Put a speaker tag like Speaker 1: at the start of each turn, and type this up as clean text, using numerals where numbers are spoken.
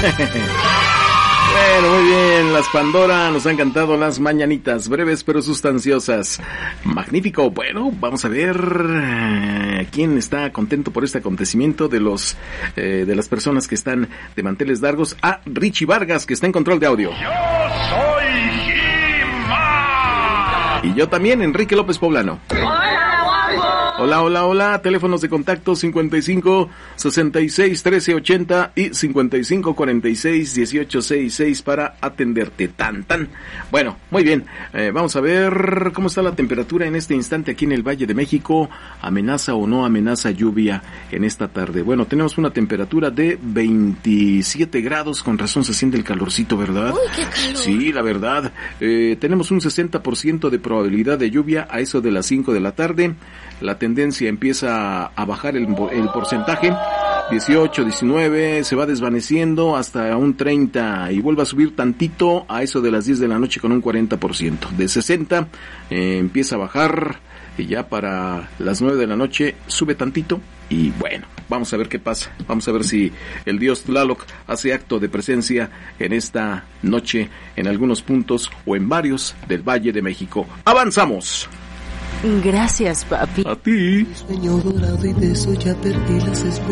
Speaker 1: Bueno, muy bien, las Pandora nos han cantado las mañanitas, breves pero sustanciosas. Magnífico. Bueno, vamos a ver quién está contento por este acontecimiento de las personas que están de manteles largos. A Richie Vargas, que está en control de audio.
Speaker 2: Yo soy He-Man.
Speaker 1: Y yo también, Enrique López Poblano. Hola, teléfonos de contacto 55 66 13 80 y 55 46 18 66 para atenderte. Tan. Bueno, muy bien, vamos a ver cómo está la temperatura en este instante aquí en el Valle de México. ¿Amenaza o no amenaza lluvia en esta tarde? Bueno, tenemos una temperatura de 27 grados, con razón se siente el calorcito, ¿verdad?
Speaker 3: Uy, qué calor.
Speaker 1: Sí, la verdad. Tenemos un 60% de probabilidad de lluvia a eso de las 5 de la tarde. La tendencia empieza a bajar el porcentaje, 18, 19, se va desvaneciendo hasta un 30 y vuelve a subir tantito a eso de las 10 de la noche con un 40%. De 60 empieza a bajar y ya para las 9 de la noche sube tantito y bueno, vamos a ver qué pasa. Vamos a ver si el dios Tlaloc hace acto de presencia en esta noche en algunos puntos o en varios del Valle de México. ¡Avanzamos!
Speaker 3: Gracias, papi.
Speaker 1: A ti.
Speaker 4: Sueño dorado y de eso ya perdí las esperanzas.